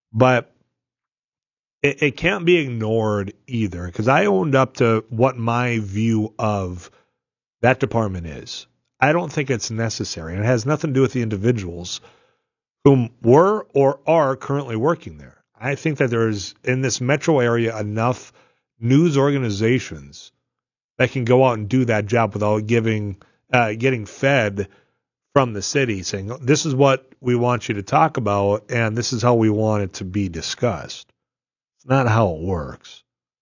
But it can't be ignored either, because I owned up to what my view of that department is. I don't think it's necessary, and it has nothing to do with the individuals whom were or are currently working there. I think that there's, in this metro area, enough news organizations that can go out and do that job without getting fed from the city saying, this is what we want you to talk about, and this is how we want it to be discussed. It's not how it works.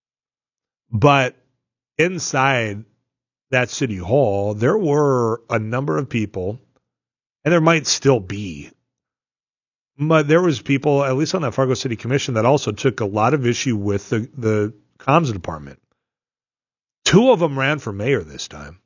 But inside that city hall, there were a number of people, and there might still be, but there was people, at least on that Fargo City Commission, that also took a lot of issue with the comms department. Two of them ran for mayor this time,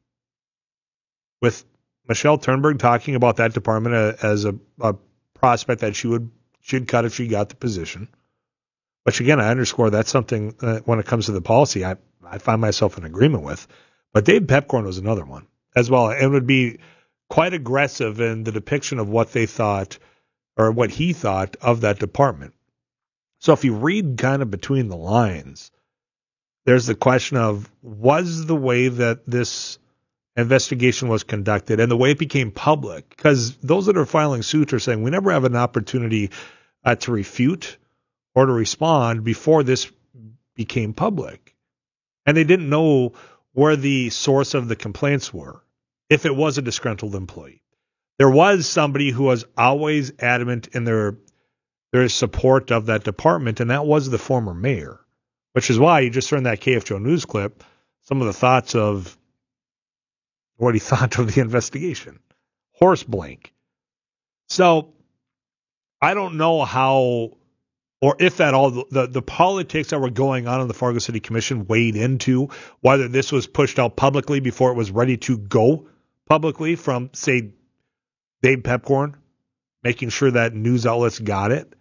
with Michelle Turnberg talking about that department as a prospect that she'd cut if she got the position. Which, again, I underscore that's something when it comes to the policy I find myself in agreement with. But Dave Pepcorn was another one as well, and would be quite aggressive in the depiction of what they thought or what he thought of that department. So if you read kind of between the lines, there's the question of, was the way that this investigation was conducted and the way it became public, because those that are filing suit are saying we never have an opportunity to refute or to respond before this became public. And they didn't know where the source of the complaints were, if it was a disgruntled employee. There was somebody who was always adamant in their support of that department, and that was the former mayor, which is why you just heard in that KFJO news clip some of the thoughts of what he thought of the investigation. Horse blank. So I don't know how, or if at all, the politics that were going on in the Fargo City Commission weighed into whether this was pushed out publicly before it was ready to go publicly from, say, Dave Pepcorn, making sure that news outlets got it.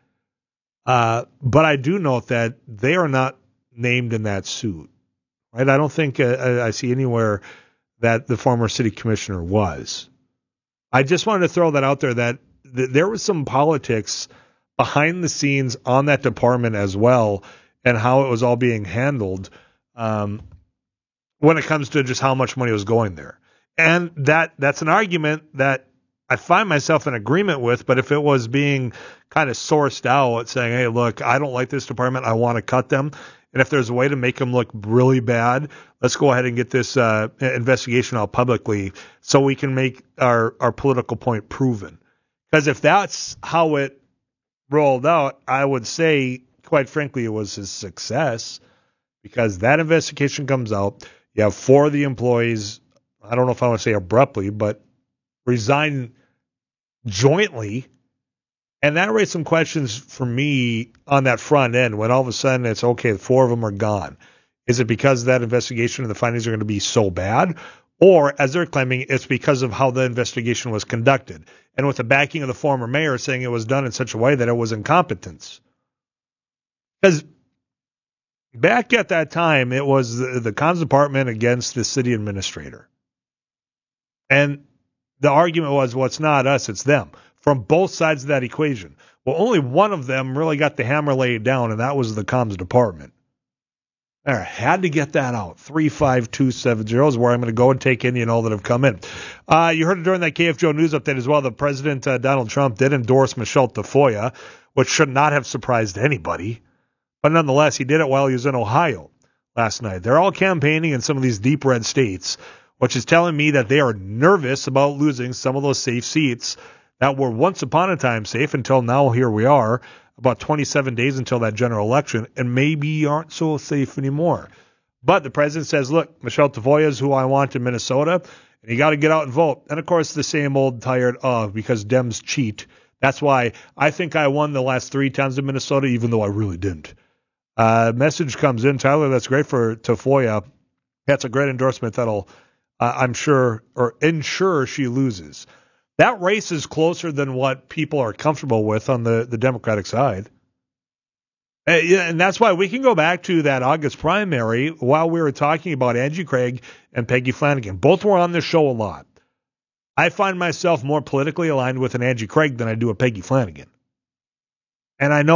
But I do note that they are not named in that suit, right? I don't think I see anywhere that the former city commissioner was. I just wanted to throw that out there, that there was some politics behind the scenes on that department as well, and how it was all being handled when it comes to just how much money was going there. And that's an argument that I find myself in agreement with, but if it was being kind of sourced out saying, hey, look, I don't like this department, I want to cut them, and if there's a way to make them look really bad, let's go ahead and get this investigation out publicly so we can make our political point proven. Because if that's how it rolled out, I would say, quite frankly, it was a success, because that investigation comes out. You have 4 of the employees, I don't know if I want to say abruptly, but resign jointly. And that raised some questions for me on that front end when all of a sudden it's, okay, 4 of them are gone. Is it because that investigation and the findings are going to be so bad? Or, as they're claiming, it's because of how the investigation was conducted, and with the backing of the former mayor saying it was done in such a way that it was incompetence. Because back at that time, it was the comms department against the city administrator. And the argument was, well, it's not us, it's them, from both sides of that equation. Well, only one of them really got the hammer laid down, and that was the comms department. There, had to get that out. 35270 is where I'm going to go and take any and all that have come in. You heard it during that KFJO news update as well. The President, Donald Trump, did endorse Michelle Tafoya, which should not have surprised anybody. But nonetheless, he did it while he was in Ohio last night. They're all campaigning in some of these deep red states, which is telling me that they are nervous about losing some of those safe seats that were once upon a time safe until now. Here we are, about 27 days until that general election, and maybe aren't so safe anymore. But the president says, look, Michelle Tafoya is who I want in Minnesota, and you got to get out and vote. And, of course, the same old tired because Dems cheat. That's why I think I won the last 3 times in Minnesota, even though I really didn't. Message comes in, Tyler, that's great for Tafoya. That's a great endorsement that'll, I'm sure, or ensure she loses. That race is closer than what people are comfortable with on the Democratic side. And that's why we can go back to that August primary while we were talking about Angie Craig and Peggy Flanagan. Both were on this show a lot. I find myself more politically aligned with an Angie Craig than I do a Peggy Flanagan. And I know